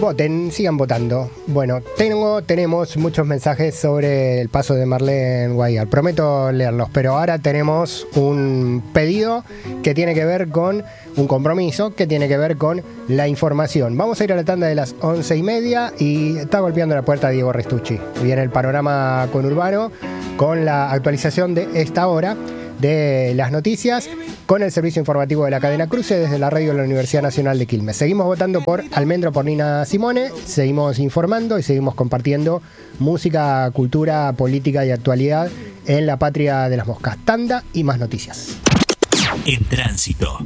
Voten, sigan votando. Bueno, tenemos muchos mensajes sobre el paso de Marlene Guayar. Prometo leerlos, pero ahora tenemos un pedido que tiene que ver con un compromiso, que tiene que ver con la información. Vamos a ir a la tanda de las 11:30 y está golpeando la puerta Diego Restucci. Viene el panorama conurbano con la actualización de esta hora de las noticias con el servicio informativo de la cadena Cruce desde la radio de la Universidad Nacional de Quilmes. Seguimos votando por Almendro, por Nina Simone, seguimos informando y seguimos compartiendo música, cultura, política y actualidad en la patria de las moscas. Tanda y más noticias. En tránsito.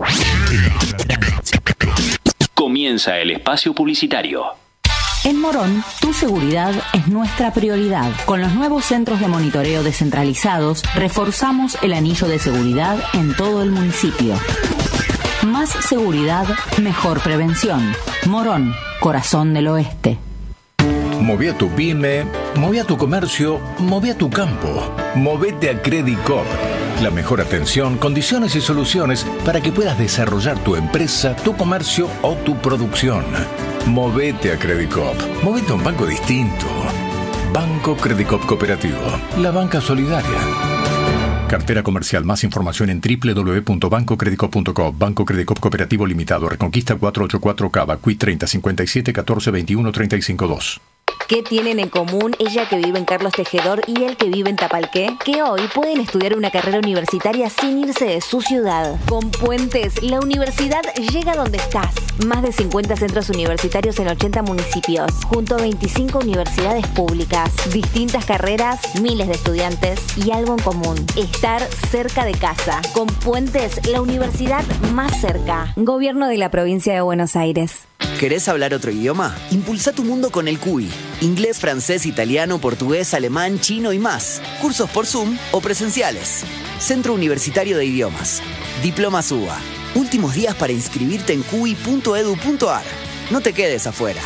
Comienza el espacio publicitario. En Morón, tu seguridad es nuestra prioridad. Con los nuevos centros de monitoreo descentralizados, reforzamos el anillo de seguridad en todo el municipio. Más seguridad, mejor prevención. Morón, corazón del oeste. Moví a tu pyme, moví a tu comercio, moví a tu campo. Movete a Credit Coop. La mejor atención, condiciones y soluciones para que puedas desarrollar tu empresa, tu comercio o tu producción. Movete a Credit Coop. Movete a un banco distinto. Banco Credit Coop Cooperativo. La banca solidaria. Cartera comercial. Más información en www.bancocreditcoop.com. Banco Credit Coop Cooperativo Limitado. Reconquista 484 Cava. Quit 30 57 14 21 35 2. ¿Qué tienen en común ella que vive en Carlos Tejedor y él que vive en Tapalqué? Que hoy pueden estudiar una carrera universitaria sin irse de su ciudad. Con Puentes, la universidad llega donde estás. Más de 50 centros universitarios en 80 municipios, junto a 25 universidades públicas. Distintas carreras, miles de estudiantes y algo en común: estar cerca de casa. Con Puentes, la universidad más cerca. Gobierno de la provincia de Buenos Aires. ¿Querés hablar otro idioma? Impulsa tu mundo con el CUI. Inglés, francés, italiano, portugués, alemán, chino y más. Cursos por Zoom o presenciales. Centro Universitario de Idiomas. Diplomas UBA. Últimos días para inscribirte en cui.edu.ar. No te quedes afuera.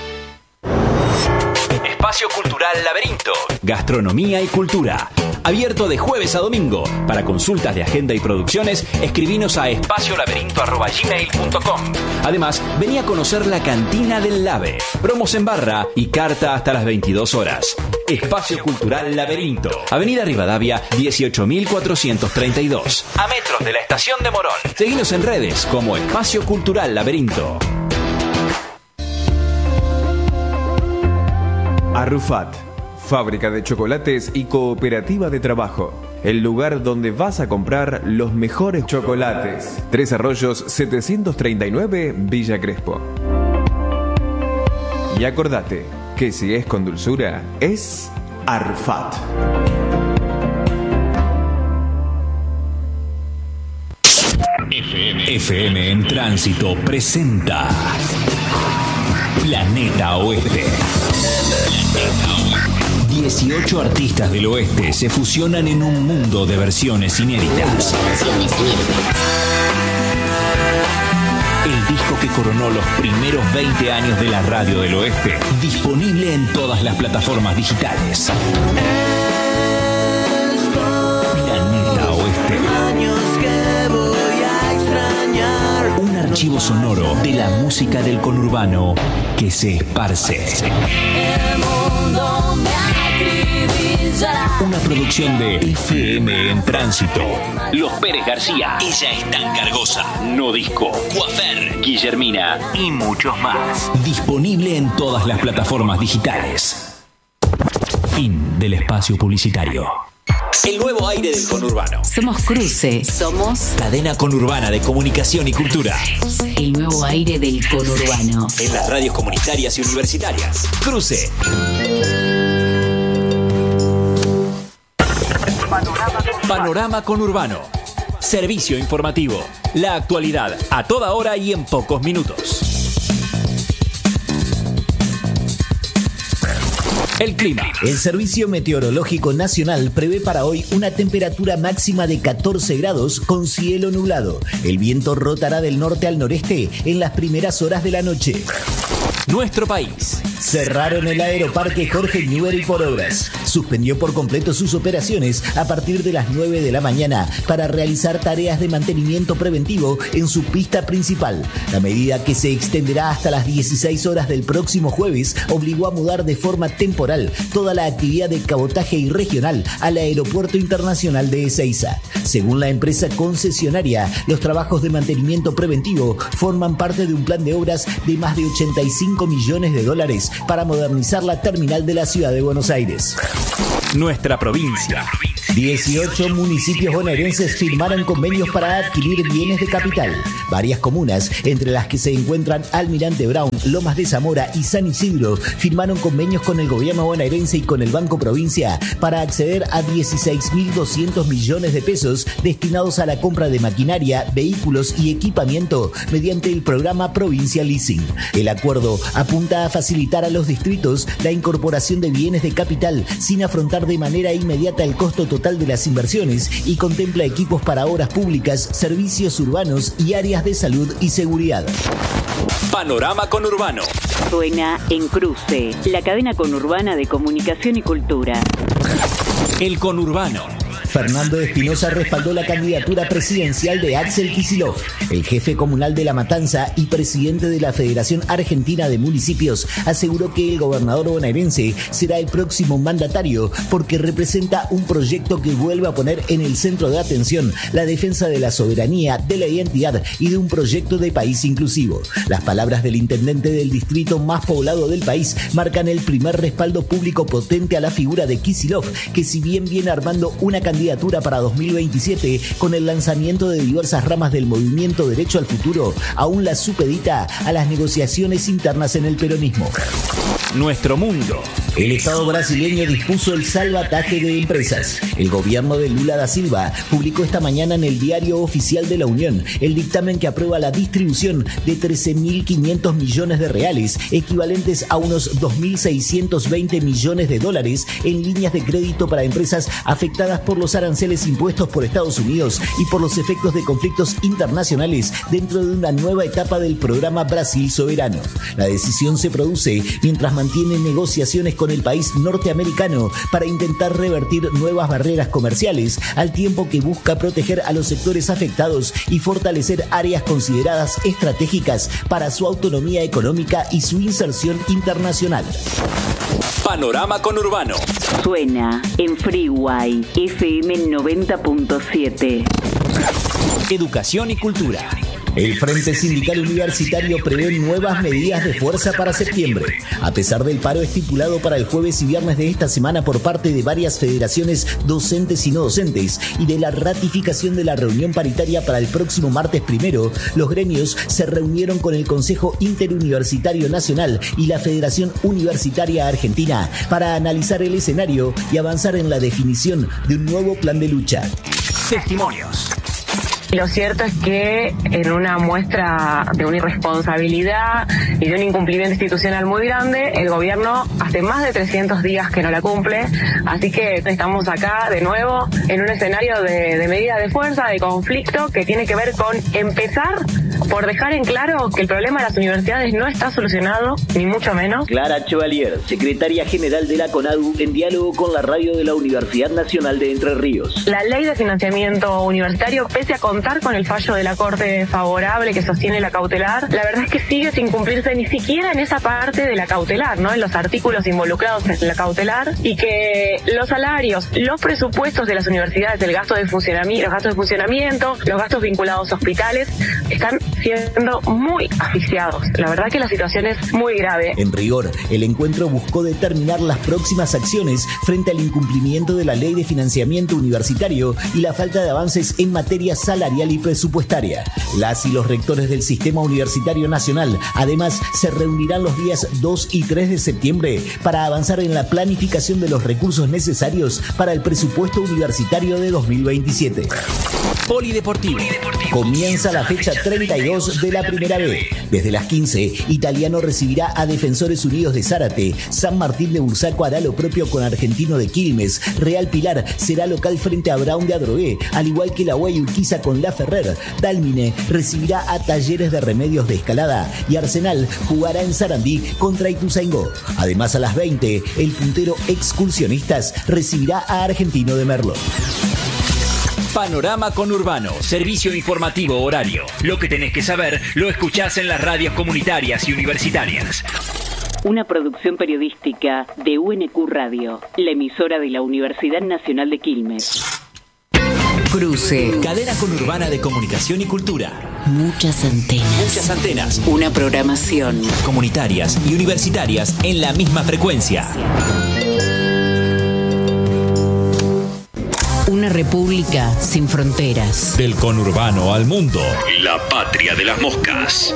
Espacio Cultural Laberinto. Gastronomía y cultura. Abierto de jueves a domingo. Para consultas de agenda y producciones, escribinos a espaciolaberinto@gmail.com. Además, vení a conocer la cantina del Lave. Promos en barra y carta hasta las 22 horas. Espacio Cultural Laberinto. Avenida Rivadavia, 18.432. A metros de la estación de Morón. Seguinos en redes como Espacio Cultural Laberinto. Arrufat, fábrica de chocolates y cooperativa de trabajo. El lugar donde vas a comprar los mejores chocolates. 3 Arroyos 739 Villa Crespo. Y acordate que si es con dulzura, es Arrufat. FM en Tránsito presenta Planeta Oeste. 18 artistas del oeste se fusionan en un mundo de versiones inéditas. El disco que coronó los primeros 20 años de la radio del oeste, disponible en todas las plataformas digitales. Planeta Oeste. Un archivo sonoro de la música del conurbano que se esparce. Una producción de FM en Tránsito. Los Pérez García, Ella es tan cargosa, No Disco, Coafer, Guillermina y muchos más. Disponible en todas las plataformas digitales. Fin del espacio publicitario. El nuevo aire del conurbano. Somos Cruce. Somos cadena conurbana de comunicación y cultura. El nuevo aire del conurbano. En las radios comunitarias y universitarias. Cruce. Panorama conurbano. Servicio informativo. La actualidad a toda hora y en pocos minutos. El clima. El Servicio Meteorológico Nacional prevé para hoy una temperatura máxima de 14 grados con cielo nublado. El viento rotará del norte al noreste en las primeras horas de la noche. Nuestro país. Cerraron el aeroparque Jorge Newbery por obras. Suspendió por completo sus operaciones a partir de las 9 de la mañana para realizar tareas de mantenimiento preventivo en su pista principal. La medida, que se extenderá hasta las 16 horas del próximo jueves, obligó a mudar de forma temporal toda la actividad de cabotaje y regional al Aeropuerto Internacional de Ezeiza. Según la empresa concesionaria, los trabajos de mantenimiento preventivo forman parte de un plan de obras de más de $85 millones para modernizar la terminal de la ciudad de Buenos Aires. Nuestra provincia. 18 municipios bonaerenses firmaron convenios para adquirir bienes de capital. Varias comunas, entre las que se encuentran Almirante Brown, Lomas de Zamora y San Isidro, firmaron convenios con el gobierno bonaerense y con el Banco Provincia para acceder a 16.200 millones de pesos destinados a la compra de maquinaria, vehículos y equipamiento mediante el programa Provincia Leasing. El acuerdo apunta a facilitar a los distritos la incorporación de bienes de capital sin afrontar de manera inmediata el costo total de las inversiones y contempla equipos para obras públicas, servicios urbanos y áreas de salud y seguridad. Panorama Conurbano. Suena en Cruce, la cadena conurbana de comunicación y cultura. El Conurbano. Fernando Espinosa respaldó la candidatura presidencial de Axel Kicillof. El jefe comunal de La Matanza y presidente de la Federación Argentina de Municipios aseguró que el gobernador bonaerense será el próximo mandatario porque representa un proyecto que vuelve a poner en el centro de atención la defensa de la soberanía, de la identidad y de un proyecto de país inclusivo. Las palabras del intendente del distrito más poblado del país marcan el primer respaldo público potente a la figura de Kicillof, que si bien viene armando una candidatura para 2027 con el lanzamiento de diversas ramas del movimiento Derecho al Futuro, aún la supedita a las negociaciones internas en el peronismo. Nuestro mundo. El Estado brasileño dispuso el salvataje de empresas. El gobierno de Lula da Silva publicó esta mañana en el Diario Oficial de la Unión el dictamen que aprueba la distribución de 13.500 millones de reales, equivalentes a unos 2.620 millones de dólares, en líneas de crédito para empresas afectadas por los aranceles impuestos por Estados Unidos y por los efectos de conflictos internacionales dentro de una nueva etapa del programa Brasil Soberano. La decisión se produce mientras mantiene negociaciones con el país norteamericano para intentar revertir nuevas barreras comerciales, al tiempo que busca proteger a los sectores afectados y fortalecer áreas consideradas estratégicas para su autonomía económica y su inserción internacional. Panorama Conurbano. Suena en Freeway FM 90.7. Educación y cultura. El Frente Sindical Universitario prevé nuevas medidas de fuerza para septiembre. A pesar del paro estipulado para el jueves y viernes de esta semana por parte de varias federaciones docentes y no docentes y de la ratificación de la reunión paritaria para el próximo martes 1, los gremios se reunieron con el Consejo Interuniversitario Nacional y la Federación Universitaria Argentina para analizar el escenario y avanzar en la definición de un nuevo plan de lucha. Testimonios. Lo cierto es que en una muestra de una irresponsabilidad y de un incumplimiento institucional muy grande, el gobierno hace más de 300 días que no la cumple, así que estamos acá de nuevo en un escenario de medida de fuerza, de conflicto, que tiene que ver con empezar por dejar en claro que el problema de las universidades no está solucionado, ni mucho menos. Clara Chevalier, secretaria general de la CONADU, en diálogo con la radio de la Universidad Nacional de Entre Ríos. La ley de financiamiento universitario, pese a contar con el fallo de la Corte favorable que sostiene la cautelar, la verdad es que sigue sin cumplirse ni siquiera en esa parte de la cautelar, ¿no? En los artículos involucrados en la cautelar, y que los salarios, los presupuestos de las universidades, el gasto de funcionamiento, los gastos vinculados a hospitales, están siendo muy asfixiados. La verdad que la situación es muy grave. En rigor, el encuentro buscó determinar las próximas acciones frente al incumplimiento de la ley de financiamiento universitario y la falta de avances en materia salarial y presupuestaria. Las y los rectores del Sistema Universitario Nacional además se reunirán los días 2 y 3 de septiembre para avanzar en la planificación de los recursos necesarios para el presupuesto universitario de 2027. Polideportivo. Comienza la fecha 32 2 de la Primera B. Desde las 15, Italiano recibirá a Defensores Unidos de Zárate. San Martín de Bursaco hará lo propio con Argentino de Quilmes. Real Pilar será local frente a Brown de Adrogué, al igual que la UAI Urquiza con La Ferrer. Dálmine recibirá a Talleres de Remedios de Escalada y Arsenal jugará en Sarandí contra Ituzaingó. Además, a las 20, el puntero Excursionistas recibirá a Argentino de Merlo. Panorama Conurbano, servicio informativo horario. Lo que tenés que saber lo escuchás en las radios comunitarias y universitarias. Una producción periodística de UNQ Radio, la emisora de la Universidad Nacional de Quilmes. Cruce. Cadena conurbana de comunicación y cultura. Muchas antenas. Muchas antenas. Una programación. Comunitarias y universitarias en la misma frecuencia. Una república sin fronteras. Del conurbano al mundo. La patria de las moscas.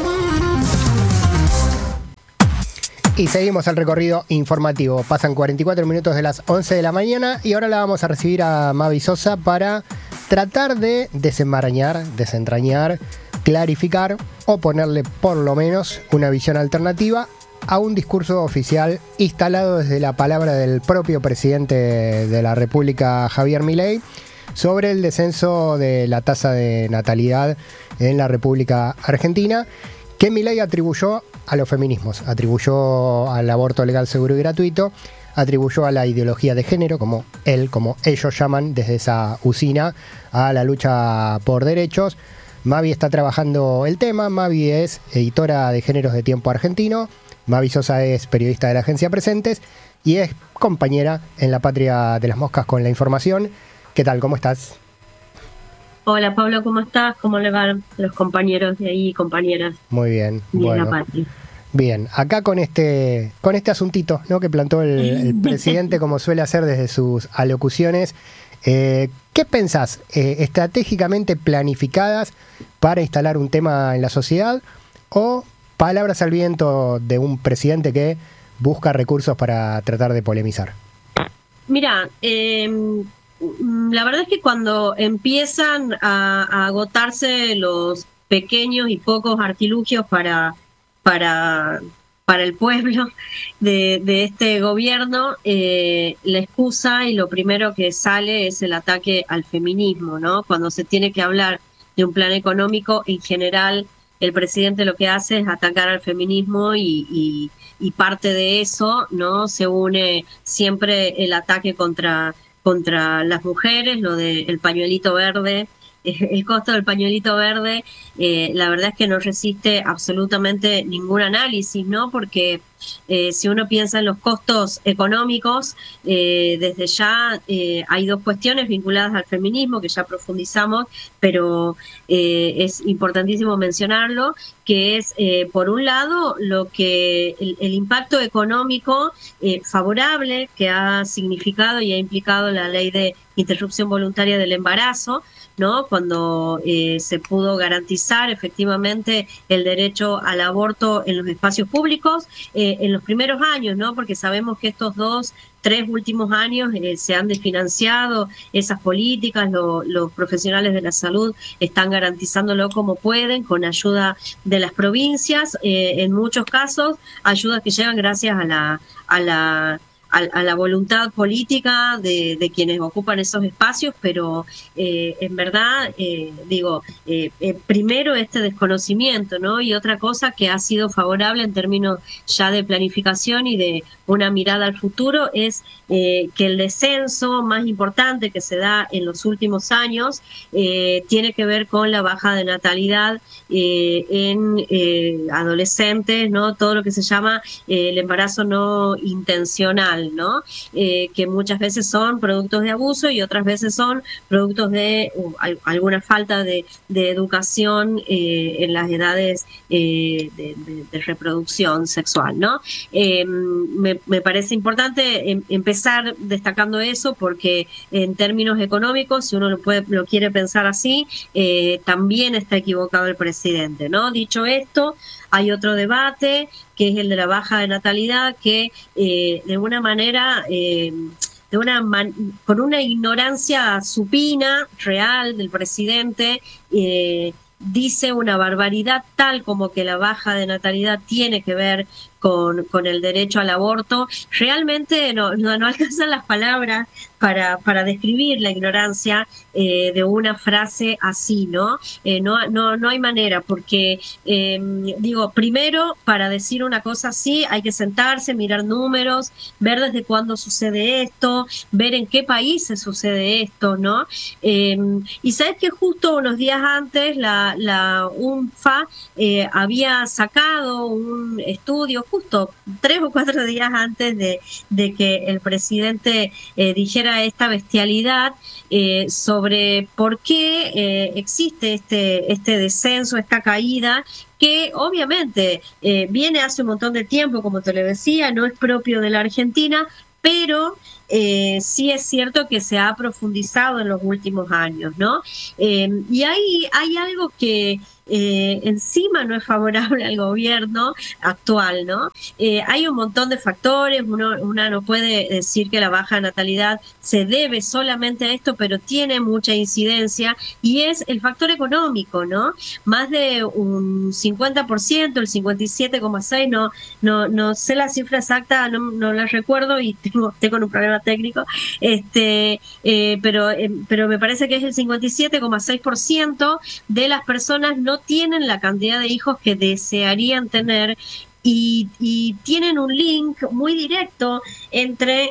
Y seguimos el recorrido informativo. Pasan 44 minutos de las 11 de la mañana y ahora la vamos a recibir a Mavi Sosa para tratar de desentrañar, clarificar o ponerle por lo menos una visión alternativa a un discurso oficial instalado desde la palabra del propio presidente de la República, Javier Milei, sobre el descenso de la tasa de natalidad en la República Argentina, que Milei atribuyó a los feminismos, atribuyó al aborto legal, seguro y gratuito, atribuyó a la ideología de género, como ellos llaman desde esa usina, a la lucha por derechos. Mavi está trabajando el tema. Mavi es editora de Géneros de Tiempo Argentino. Mavi Sosa es periodista de la agencia Presentes y es compañera en La Patria de las Moscas con la información. ¿Qué tal? ¿Cómo estás? Hola Pablo, ¿cómo estás? ¿Cómo le van los compañeros de ahí y compañeras? Muy bien. De La Patria. Bien, acá con este asuntito, ¿no?, que plantó el presidente, como suele hacer desde sus alocuciones. ¿Qué pensás? ¿Estratégicamente planificadas para instalar un tema en la sociedad o palabras al viento de un presidente que busca recursos para tratar de polemizar? Mira, la verdad es que cuando empiezan a agotarse los pequeños y pocos artilugios para el pueblo de este gobierno, la excusa y lo primero que sale es el ataque al feminismo, ¿no? Cuando se tiene que hablar de un plan económico, en general el presidente lo que hace es atacar al feminismo y parte de eso, ¿no? Se une siempre el ataque contra las mujeres, lo del pañuelito verde. El costo del pañuelito verde, la verdad es que no resiste absolutamente ningún análisis, ¿no? Porque si uno piensa en los costos económicos, desde ya hay dos cuestiones vinculadas al feminismo que ya profundizamos, pero es importantísimo mencionarlo, que es, por un lado, lo que el impacto económico favorable que ha significado y ha implicado la ley de interrupción voluntaria del embarazo, ¿no? Cuando se pudo garantizar efectivamente el derecho al aborto en los espacios públicos en los primeros años, ¿no? Porque sabemos que estos 3 últimos años se han desfinanciado esas políticas, los profesionales de la salud están garantizándolo como pueden, con ayuda de las provincias, en muchos casos ayudas que llegan gracias a la voluntad política de quienes ocupan esos espacios, pero en verdad, primero este desconocimiento, ¿no? Y otra cosa que ha sido favorable en términos ya de planificación y de una mirada al futuro es que el descenso más importante que se da en los últimos años tiene que ver con la baja de natalidad en adolescentes, ¿no? Todo lo que se llama el embarazo no intencional, ¿no? Que muchas veces son productos de abuso y otras veces son productos de alguna falta de educación en las edades de reproducción sexual, ¿no? Me parece importante empezar destacando eso porque en términos económicos, si uno lo quiere pensar así, también está equivocado el presidente, ¿no? Dicho esto, hay otro debate que es el de la baja de natalidad que de alguna manera con una ignorancia supina real del presidente dice una barbaridad tal como que la baja de natalidad tiene que ver con el derecho al aborto, realmente no alcanzan las palabras para describir la ignorancia de una frase así, ¿no? No hay manera, porque digo, primero, para decir una cosa así hay que sentarse, mirar números, ver desde cuándo sucede esto, ver en qué países sucede esto, ¿no? Y sabes que justo unos días antes la UNFPA había sacado un estudio, justo 3 o 4 días antes de que el presidente dijera esta bestialidad, sobre por qué existe este descenso, esta caída, que obviamente viene hace un montón de tiempo, como te lo decía, no es propio de la Argentina, pero sí es cierto que se ha profundizado en los últimos años, ¿no? Y hay algo que encima no es favorable al gobierno actual, ¿no? Hay un montón de factores, una no puede decir que la baja natalidad se debe solamente a esto, pero tiene mucha incidencia, y es el factor económico, ¿no? Más de un 50%, el 57,6%, no sé la cifra exacta, no la recuerdo y tengo un problema técnico, pero me parece que es el 57,6% de las personas no tienen la cantidad de hijos que desearían tener, y tienen un link muy directo entre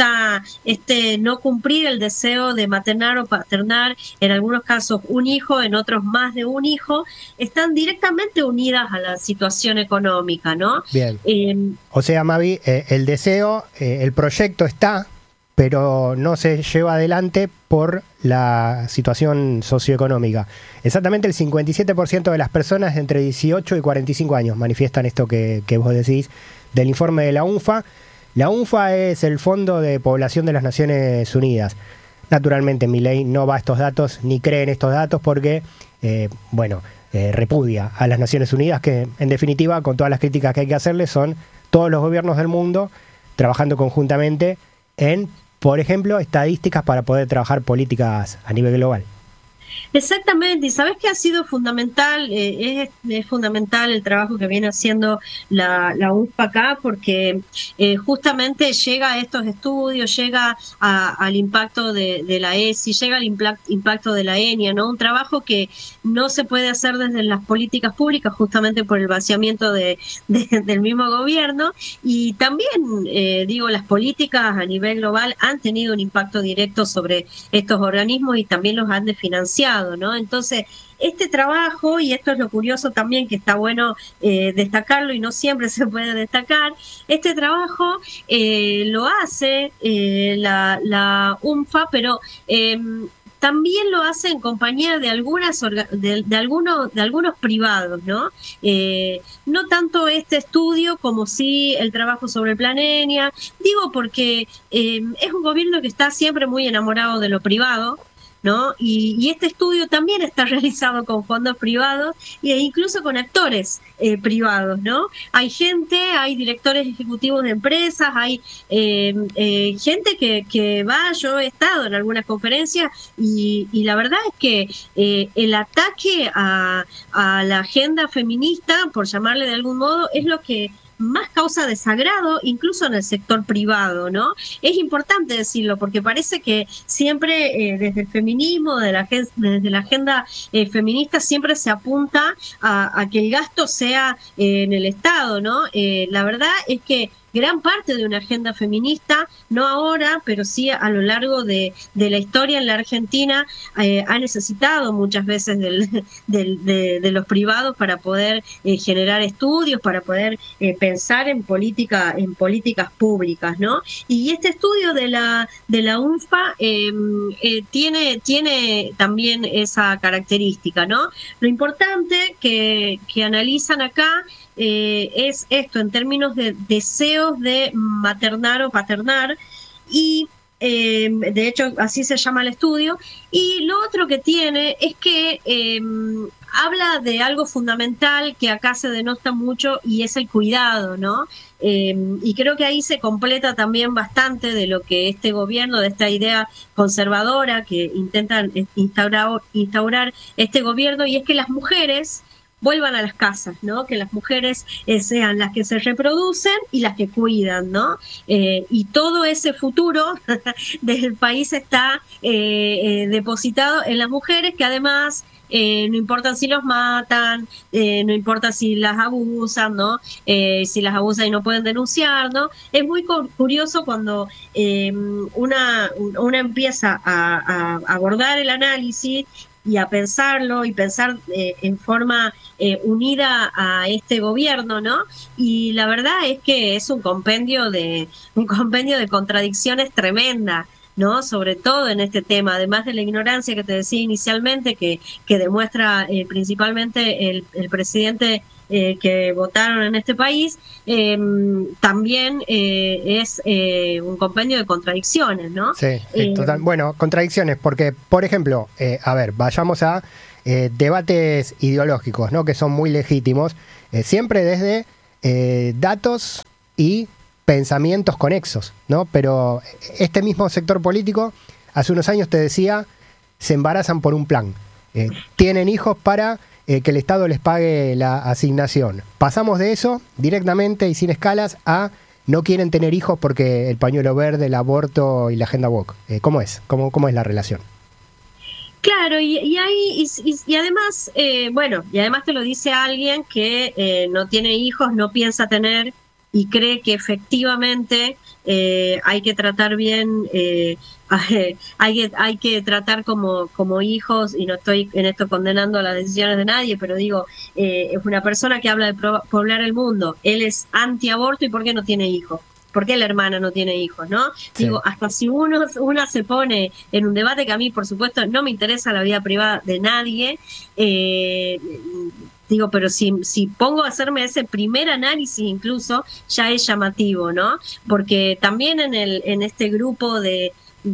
no cumplir el deseo de maternar o paternar, en algunos casos un hijo, en otros más de un hijo, están directamente unidas a la situación económica, ¿no? Bien. O sea, Mavi, el deseo, el proyecto está, pero no se lleva adelante por la situación socioeconómica. Exactamente el 57% de las personas de entre 18 y 45 años manifiestan esto que vos decís del informe de la UNFPA. La UNFPA es el Fondo de Población de las Naciones Unidas. Naturalmente Milei no va a estos datos ni cree en estos datos porque, repudia a las Naciones Unidas, que en definitiva, con todas las críticas que hay que hacerle, son todos los gobiernos del mundo trabajando conjuntamente en, por ejemplo, estadísticas para poder trabajar políticas a nivel global. Exactamente, y sabes que ha sido fundamental, es fundamental el trabajo que viene haciendo la UNFPA acá, porque justamente llega a estos estudios, llega al impacto de la ESI, llega al impacto de la ENIA, ¿no? Un trabajo que no se puede hacer desde las políticas públicas, justamente por el vaciamiento del mismo gobierno, y también, las políticas a nivel global han tenido un impacto directo sobre estos organismos y también los han desfinanciado, ¿no? Entonces, este trabajo, y esto es lo curioso también, que está bueno destacarlo y no siempre se puede destacar, este trabajo lo hace la UNFPA, pero también lo hace en compañía de algunos privados, ¿no? No tanto este estudio como sí el trabajo sobre el Plan ENIA, digo porque es un gobierno que está siempre muy enamorado de lo privado, ¿no? Y este estudio también está realizado con fondos privados e incluso con actores privados, ¿no? Hay directores ejecutivos de empresas, hay gente que va, yo he estado en algunas conferencias y la verdad es que el ataque a la agenda feminista, por llamarle de algún modo, es lo que más causa desagrado, incluso en el sector privado, ¿no? Es importante decirlo porque parece que siempre desde el feminismo, desde la agenda feminista, siempre se apunta a que el gasto sea en el Estado, ¿no? La verdad es que gran parte de una agenda feminista, no ahora, pero sí a lo largo de la historia en la Argentina, ha necesitado muchas veces de los privados para poder generar estudios, para poder pensar en políticas públicas, ¿no? Y este estudio de la UNFPA tiene también esa característica, ¿no? Lo importante que analizan acá es esto en términos de deseos de maternar o paternar, y de hecho así se llama el estudio. Y lo otro que tiene es que habla de algo fundamental que acá se denota mucho y es el cuidado, ¿no? Y creo que ahí se completa también bastante de lo que este gobierno, de esta idea conservadora que intentan instaurar este gobierno, y es que las mujeres vuelvan a las casas, ¿no? Que las mujeres sean las que se reproducen y las que cuidan, ¿no? Y todo ese futuro del país está depositado en las mujeres, que además no importa si los matan, no importa si las abusan, ¿no? Si las abusan y no pueden denunciar, ¿no? Es muy curioso cuando una empieza a abordar el análisis y a pensarlo y pensar en forma unida a este gobierno, ¿no? Y la verdad es que es un compendio de contradicciones tremenda, ¿no? Sobre todo en este tema, además de la ignorancia que te decía inicialmente, que demuestra principalmente el presidente que votaron en este país, también es un compendio de contradicciones, ¿no? Sí, total. Bueno, contradicciones, porque, por ejemplo, vayamos a debates ideológicos, ¿no? Que son muy legítimos, siempre desde datos y pensamientos conexos, ¿no? Pero este mismo sector político hace unos años te decía, se embarazan por un plan, tienen hijos para que el Estado les pague la asignación. Pasamos de eso directamente y sin escalas a no quieren tener hijos porque el pañuelo verde, el aborto y la agenda woke. ¿Cómo es? ¿Cómo es la relación? Claro, y además, y además te lo dice alguien que no tiene hijos, no piensa tener, y cree que efectivamente hay que tratar bien, hay que tratar como hijos, y no estoy en esto condenando las decisiones de nadie, pero digo, es una persona que habla de poblar el mundo. Él es antiaborto, ¿y por qué no tiene hijos? ¿Por qué la hermana no tiene hijos, no? Sí. Digo, hasta si una se pone en un debate que a mí, por supuesto, no me interesa la vida privada de nadie, digo, pero si pongo a hacerme ese primer análisis incluso, ya es llamativo, ¿no? Porque también en este grupo de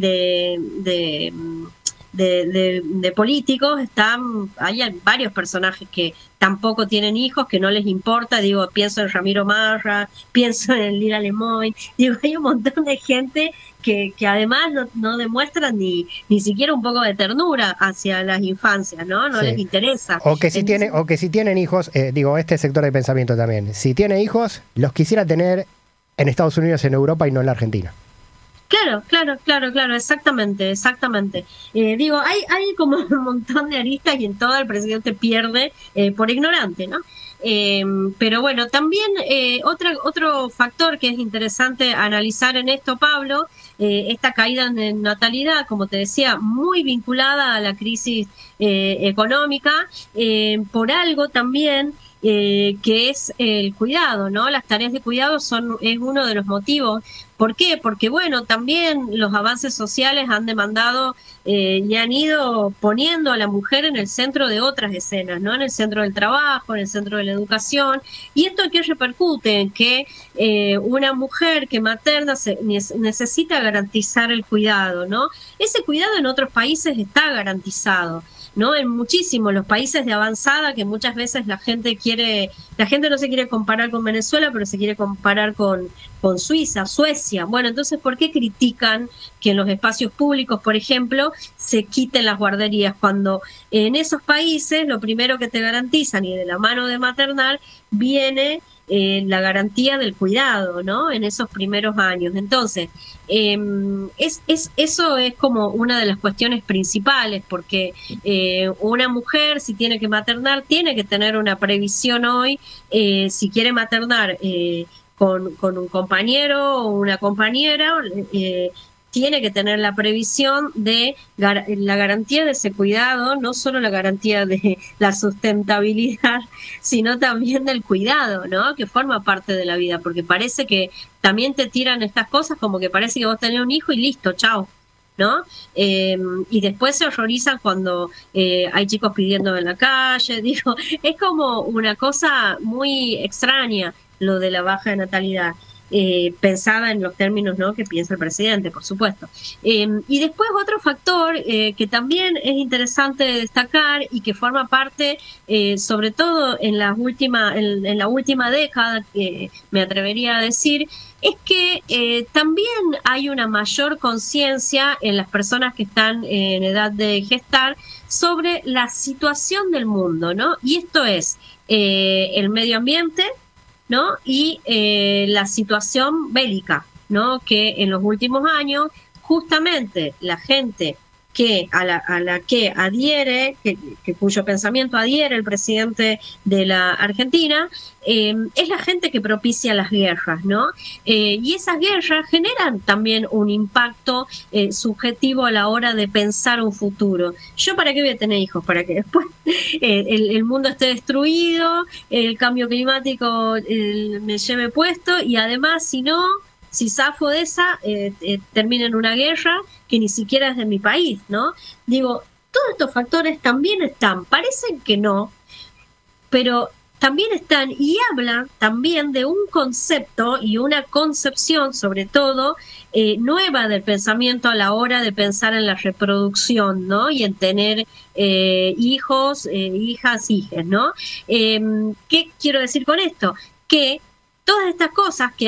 políticos hay varios personajes que tampoco tienen hijos, que no les importa. Digo, pienso en Ramiro Marra, pienso en Lila Lemoyne, digo, hay un montón de gente que además no demuestran ni siquiera un poco de ternura hacia las infancias, ¿no? No les interesa. O que si tienen hijos, este sector de pensamiento también, si tiene hijos, los quisiera tener en Estados Unidos, en Europa y no en la Argentina. Claro, exactamente. Digo, hay como un montón de aristas y en todo el presidente pierde por ignorante, ¿no? Pero bueno, también otro factor que es interesante analizar en esto, Pablo, esta caída en natalidad, como te decía, muy vinculada a la crisis económica, por algo también que es el cuidado, ¿no? Las tareas de cuidado es uno de los motivos. ¿Por qué? Porque, bueno, también los avances sociales han demandado y han ido poniendo a la mujer en el centro de otras escenas, ¿no? En el centro del trabajo, en el centro de la educación. ¿Y esto qué repercute? En que una mujer que materna necesita garantizar el cuidado, ¿no? Ese cuidado en otros países está garantizado, ¿no? En muchísimos los países de avanzada, que muchas veces la gente no se quiere comparar con Venezuela, pero se quiere comparar con Suiza, Suecia. Bueno, entonces, ¿por qué critican que en los espacios públicos, por ejemplo, se quiten las guarderías, cuando en esos países lo primero que te garantizan, y de la mano de maternal, viene la garantía del cuidado, ¿no? En esos primeros años. Entonces, eso es como una de las cuestiones principales, porque una mujer, si tiene que maternar, tiene que tener una previsión hoy, si quiere maternar con un compañero o una compañera, tiene que tener la previsión de la garantía de ese cuidado, no solo la garantía de la sustentabilidad, sino también del cuidado, ¿no? Que forma parte de la vida, porque parece que también te tiran estas cosas como que parece que vos tenés un hijo y listo, chao, ¿no? Y después se horrorizan cuando hay chicos pidiendo en la calle. Digo, es como una cosa muy extraña lo de la baja de natalidad. pensada en los términos, ¿no?, que piensa el presidente, por supuesto. Y después otro factor que también es interesante destacar y que forma parte, sobre todo en la última década, que me atrevería a decir, es que también hay una mayor conciencia en las personas que están en edad de gestar sobre la situación del mundo, ¿no? Y esto es el medio ambiente, ¿no?, y la situación bélica, ¿no?, que en los últimos años justamente la gente que a la que adhiere, cuyo pensamiento adhiere el presidente de la Argentina, es la gente que propicia las guerras, ¿no? Y esas guerras generan también un impacto subjetivo a la hora de pensar un futuro. ¿Yo para qué voy a tener hijos? Para que después el mundo esté destruido, el cambio climático me lleve puesto, y además, si zafo de esa, termina en una guerra que ni siquiera es de mi país, ¿no? Digo, todos estos factores también están, parecen que no, pero también están, y hablan también de un concepto y una concepción, sobre todo, nueva del pensamiento a la hora de pensar en la reproducción, ¿no?, y en tener hijos, hijas, hijes, ¿no? ¿Qué quiero decir con esto? Que todas estas cosas que